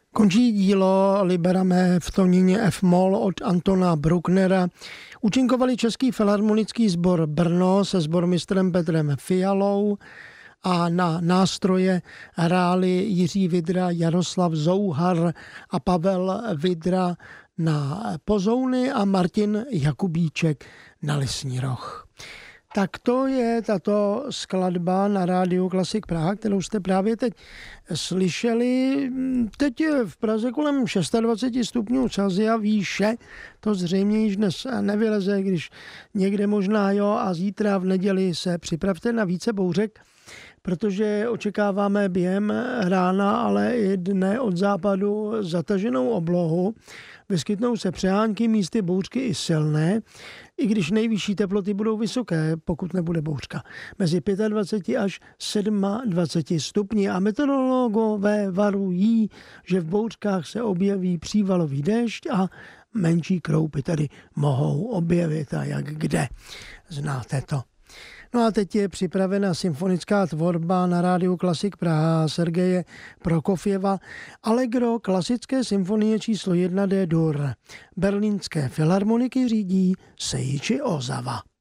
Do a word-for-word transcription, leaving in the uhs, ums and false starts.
Končí dílo Libera-me v tónině F-moll od Antona Brucknera. Účinkovali Český filharmonický sbor Brno se sbormistrem Petrem Fialou a na nástroje hráli Jiří Vidra, Jaroslav Zouhar a Pavel Vidra na pozouny a Martin Jakubíček na lisní roh. Tak to je tato skladba na rádiu Klasik Praha, kterou jste právě teď slyšeli. Teď je v Praze kolem dvacet šest stupňů Celsia výše. To zřejmě již dnes nevyleze, když někde možná jo, a zítra v neděli se připravte na více bouřek, protože očekáváme během rána, ale i dne od západu zataženou oblohu. Vyskytnou se přehánky, místy bouřky i silné, i když nejvyšší teploty budou vysoké, pokud nebude bouřka. Mezi dvacet pět až dvacet sedm stupni a meteorologové varují, že v bouřkách se objeví přívalový déšť a menší kroupy tady mohou objevit. A jak kde? Znáte to. No a teď je připravena symfonická tvorba na rádiu Klasik Praha Sergeje Prokofjeva Allegro klasické symfonie číslo jedna D-dur. Berlínské filharmoniky řídí Seiichi Ozawa.